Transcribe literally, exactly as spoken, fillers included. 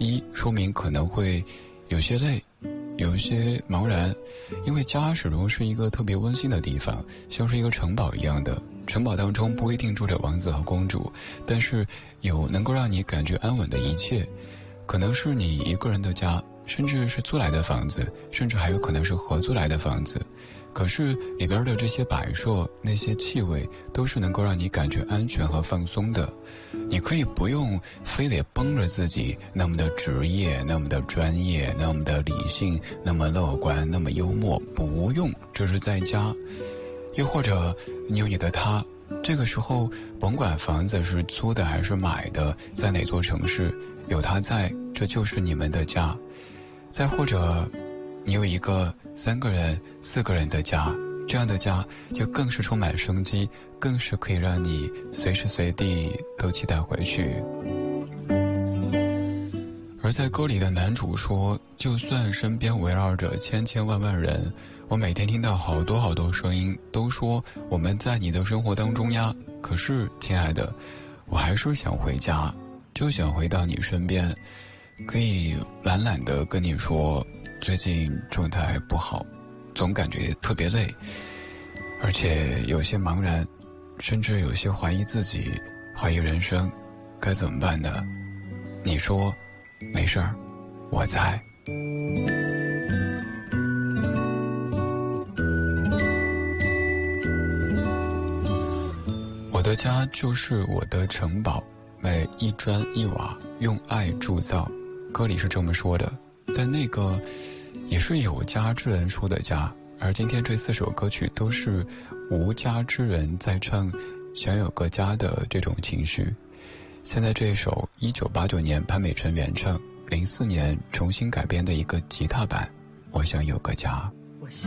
一说明可能会有些累，有些茫然，因为家始终是一个特别温馨的地方，像是一个城堡一样的。城堡当中不一定住着王子和公主，但是有能够让你感觉安稳的一切，可能是你一个人的家，甚至是租来的房子，甚至还有可能是合租来的房子。可是里边的这些摆设，那些气味，都是能够让你感觉安全和放松的。你可以不用非得绷着自己那么的职业，那么的专业，那么的理性，那么乐观，那么幽默，不用，这是在家。又或者你有你的他，这个时候甭管房子是租的还是买的，在哪座城市，有他在，这就是你们的家。再或者你有一个三个人四个人的家，这样的家就更是充满生机，更是可以让你随时随地都期待回去。而在歌里的男主说，就算身边围绕着千千万万人，我每天听到好多好多声音都说我们在你的生活当中呀，可是亲爱的，我还是想回家，就想回到你身边，可以懒懒的跟你说最近状态不好，总感觉特别累，而且有些茫然，甚至有些怀疑自己，怀疑人生，该怎么办呢？你说没事儿，我在。我的家就是我的城堡，每一砖一瓦用爱铸造。歌里是这么说的，但那个也是有家之人说的家，而今天这四首歌曲都是无家之人在唱想有个家的这种情绪。现在这一首一九八九年潘美辰原唱，零四年重新改编的一个吉他版，我想有个家。